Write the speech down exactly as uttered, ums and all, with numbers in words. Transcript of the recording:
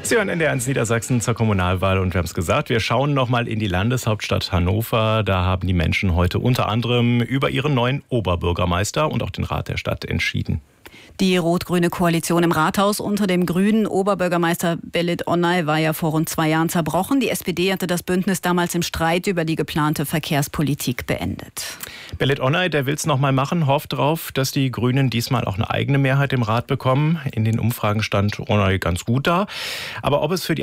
Sie hören N D R eins Niedersachsen zur Kommunalwahl und wir haben es gesagt, wir schauen nochmal in die Landeshauptstadt Hannover. Da haben die Menschen heute unter anderem über ihren neuen Oberbürgermeister und auch den Rat der Stadt entschieden. Die rot-grüne Koalition im Rathaus unter dem grünen Oberbürgermeister Belit Onay war ja vor rund zwei Jahren zerbrochen. Die S P D hatte das Bündnis damals im Streit über die geplante Verkehrspolitik beendet. Belit Onay, der will es nochmal machen, hofft darauf, dass die Grünen diesmal auch eine eigene Mehrheit im Rat bekommen. In den Umfragen stand Onay ganz gut da. Aber ob es für die